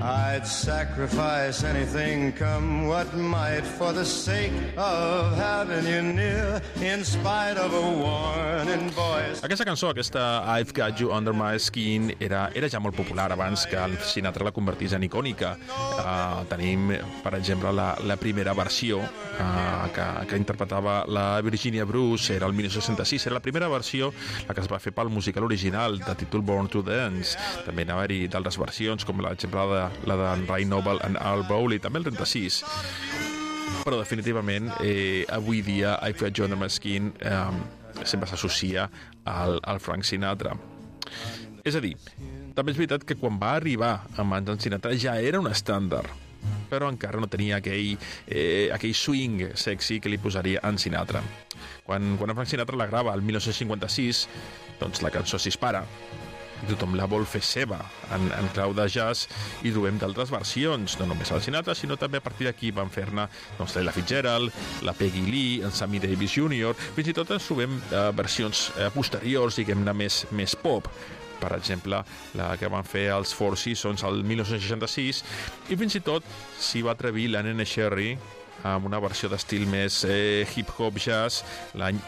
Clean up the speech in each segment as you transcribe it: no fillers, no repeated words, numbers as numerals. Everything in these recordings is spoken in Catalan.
I'd sacrifice anything, come what might, for the sake of having you near, in spite of a warning voice. Aquesta cançó, aquesta I've Got You Under My Skin, era ja molt popular abans que el Sinatra la convertís en icònica. Tenim, per exemple, la primera versió que interpretava la Virginia Bruce, era el 1966, era la primera versió, la que es va fer pel musical original, de títol Born to Dance. També anava a haver-hi d'altres versions, com l'exemple la d'en Ray Noble and Al Bowley, també el 36. Però definitivament avui dia I've Got You Under My Skin sempre s'associa al Frank Sinatra. És a dir, també és veritat que quan va arribar a mans d'en Sinatra ja era un estàndard, però encara no tenia aquell swing sexy que li posaria en Sinatra. Quan en Frank Sinatra la grava el 1956, doncs la cançó s'hi dispara. Tothom la vol fer seva en clau de jazz, i trobem d'altres versions, no només el Sinatra, sinó també a partir d'aquí van fer-ne la Fitzgerald, la Peggy Lee, en Sammy Davis Jr. Fins i tot ens trobem versions posteriors, diguem-ne més pop. Per exemple, la que van fer els Four Seasons el 1966, i fins i tot s'hi va atrevir la Nene Cherry amb una versió d'estil més hip-hop jazz l'any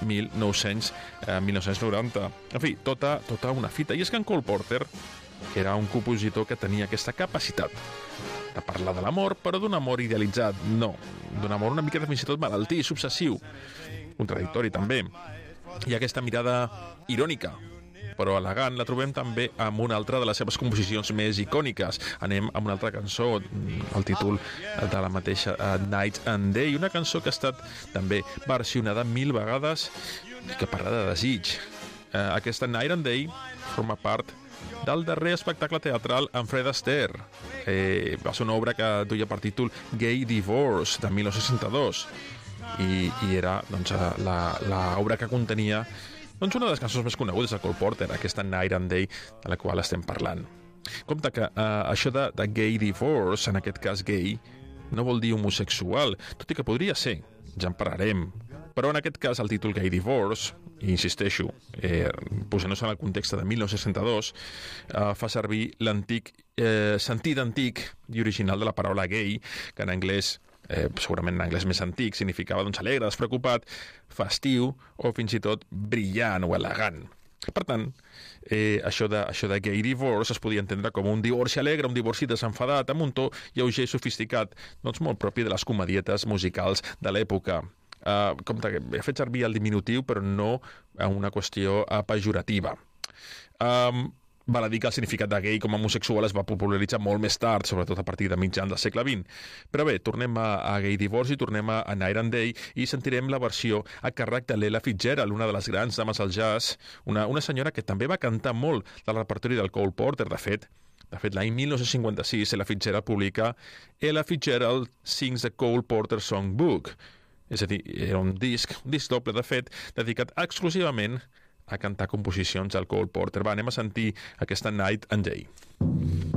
1990. En fi, tota una fita. I és que en Cole Porter era un compositor que tenia aquesta capacitat de parlar de l'amor, però d'un amor idealitzat, no, d'un amor una mica fins i tot malaltís, obsessiu, contradictori també. I aquesta mirada irònica, però elegant, la trobem també amb una altra de les seves composicions més icòniques. Anem amb una altra cançó, el títol de la mateixa Night and Day, una cançó que ha estat també versionada 1000 vegades i que parla de desig. Aquesta Night and Day forma part del darrer espectacle teatral en Fred Astaire. Va ser una obra que duia per títol Gay Divorce, de 1962, i era doncs, l'obra que contenia una de les cançons més conegudes de Cole Porter, aquesta Night and Day de la qual estem parlant. Compte que això de gay divorce, en aquest cas gay, no vol dir homosexual, tot i que podria ser, ja en parlarem. Però en aquest cas el títol Gay Divorce, i insisteixo, posant-nos en el context de 1962, fa servir l'antic sentit antic i original de la paraula gay, que en anglès segurament en anglès més antic significava doncs alegre, despreocupat, festiu o fins i tot brillant o elegant. Per tant, això de gay divorce es podia entendre com un divorci alegre, un divorci desenfadat, amb un to lleuger i sofisticat, doncs molt propi de les comedietes musicals de l'època. Compte que he fet servir el diminutiu, però no a una qüestió pejorativa. Val a dir que el significat de gay com a homosexual es va popularitzar molt més tard, sobretot a partir de mitjan del segle XX. Però bé, tornem a Gay Divorce i tornem a Night and Day i sentirem la versió a càrrec de l'Ella Fitzgerald, una de les grans dames del jazz, una senyora que també va cantar molt del repertori del Cole Porter. De fet, l'any 1956 Ella Fitzgerald publica Ella Fitzgerald Sings the Cole Porter Songbook. És a dir, era un disc doble, de fet, dedicat exclusivament a cantar composicions del Cole Porter. Va, anem a sentir aquesta Night and Day.